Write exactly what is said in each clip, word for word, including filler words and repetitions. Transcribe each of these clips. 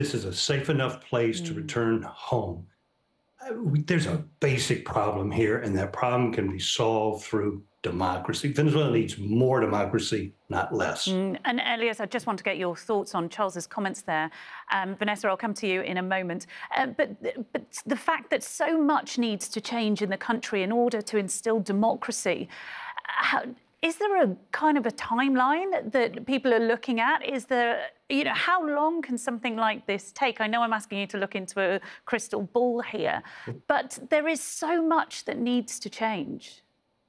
this is a safe enough place to Mm. return home. Uh, we, there's a basic problem here, and that problem can be solved through democracy. Venezuela needs more democracy, not less. Mm, and Elias, I just want to get your thoughts on Charles's comments there. Um, Vanessa, I'll come to you in a moment. Uh, but, but the fact that so much needs to change in the country in order to instill democracy, how, is there a kind of a timeline that people are looking at? Is there, you know, how long can something like this take? I know I'm asking you to look into a crystal ball here, but there is so much that needs to change.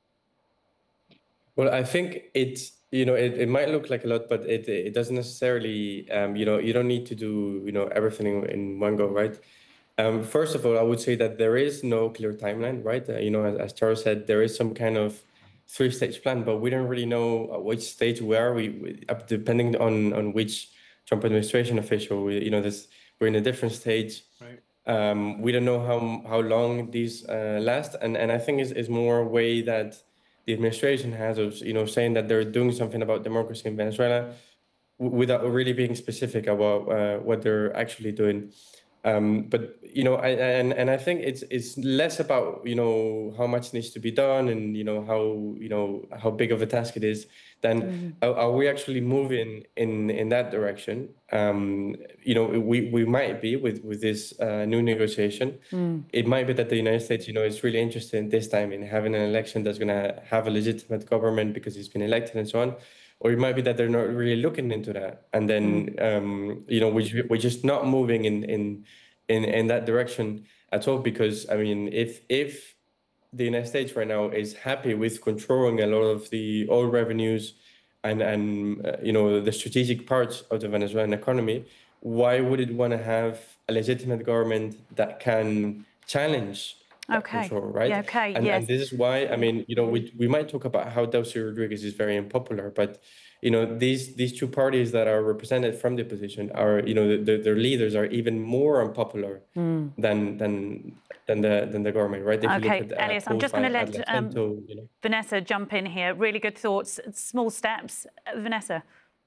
Well, I think it's, you know, it, it might look like a lot, but it it doesn't necessarily, um, you know, you don't need to do, you know, everything in, in one go, right? Um, first of all, I would say that there is no clear timeline, right? Uh, you know, as, as Charles said, there is some kind of three-stage plan, but we don't really know at which stage we are. We, we uh, depending on on which Trump administration official, we, you know, this we're in a different stage. Right. Um, we don't know how how long these uh, last, and and I think is is more a way that the administration has of, you know, saying that they're doing something about democracy in Venezuela without really being specific about uh, what they're actually doing. Um, but, you know, I, and and I think it's it's less about, you know, how much needs to be done and, you know, how, you know, how big of a task it is, then Mm-hmm. are, are we actually moving in in that direction? Um, you know, we, we might be with, with this uh, new negotiation. Mm. It might be that the United States, you know, is really interested this time in having an election that's going to have a legitimate government because it's been elected and so on. Or it might be that they're not really looking into that, and then um, you know, we, we're just not moving in, in in in that direction at all. Because I mean, if if the United States right now is happy with controlling a lot of the oil revenues and and uh, you know, the strategic parts of the Venezuelan economy, why would it want to have a legitimate government that can challenge that Okay. control, right? Yeah, okay, And yes. and this is why, I mean, you know, we we might talk about how Delcy Rodriguez is very unpopular, but you know, these these two parties that are represented from the opposition are, you know, the, the, their leaders are even more unpopular Mm. than than than the than the government, right? If you look Okay, at uh, Elias, I'm polls just by going to let Atlas um, Cento, you know. Vanessa jump in here. Really good thoughts, small steps. Uh, Vanessa.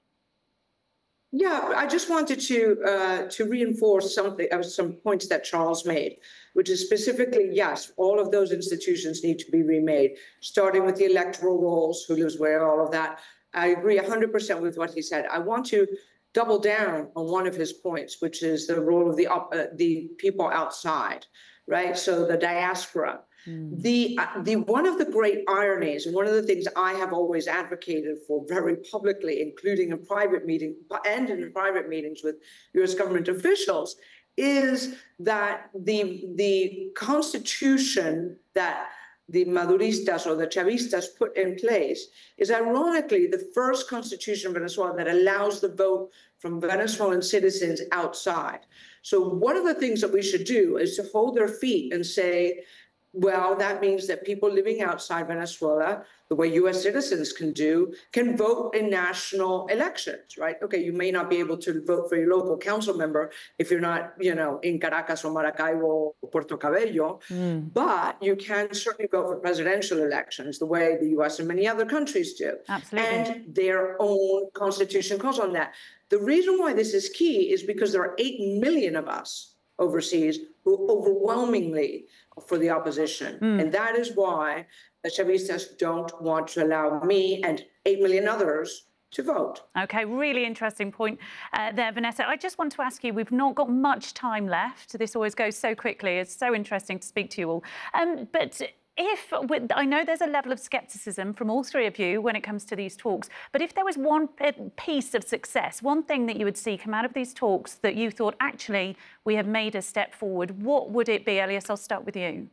Yeah, I just wanted to uh, to reinforce something, uh, some points that Charles made, which is specifically, yes, all of those institutions need to be remade, starting with the electoral rolls, who lives where, all of that. I agree one hundred percent with what he said. I want to double down on one of his points, which is the role of the uh, the people outside, right? So the diaspora. Mm. The, uh, the one of the great ironies, and one of the things I have always advocated for very publicly, including in private meetings and in private meetings with U S government officials, is that the, the constitution that the Maduristas or the Chavistas put in place is ironically the first constitution of Venezuela that allows the vote from Venezuelan citizens outside. So one of the things that we should do is to hold their feet and say, well, that means that people living outside Venezuela, the way U S citizens can do, can vote in national elections, right? Okay, you may not be able to vote for your local council member if you're not, you know, in Caracas or Maracaibo or Puerto Cabello, Mm. but you can certainly vote for presidential elections the way the U S and many other countries do. Absolutely. And their own constitution calls on that. The reason why this is key is because there are eight million of us overseas who overwhelmingly for the opposition. Mm. And that is why the Chavistas don't want to allow me and eight million others to vote. Okay, really interesting point uh, there, Vanessa. I just want to ask you, we've not got much time left. This always goes so quickly. It's so interesting to speak to you all. Um, but if, with, I know there's a level of scepticism from all three of you when it comes to these talks, but if there was one piece of success, one thing that you would see come out of these talks that you thought, actually, we have made a step forward, what would it be? Elias, I'll start with you.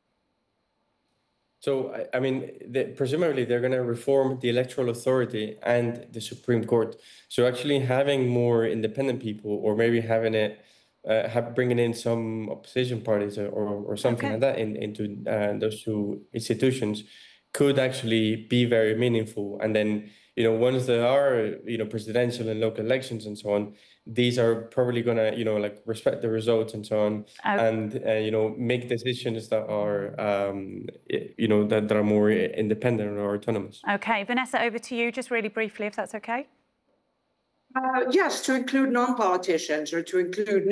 So, I, I mean, the, presumably they're going to reform the electoral authority and the Supreme Court. So actually having more independent people, or maybe having it, uh, have, bringing in some opposition parties or, or something Okay. like that in, into uh, those two institutions could actually be very meaningful. And then, you know, once there are, you know, presidential and local elections and so on, these are probably going to, you know, like respect the results and so on, Okay. and, uh, you know, make decisions that are, um, you know, that, that are more independent or autonomous. Okay, Vanessa, over to you, just really briefly, if that's okay. Uh, yes, to include non-politicians or to include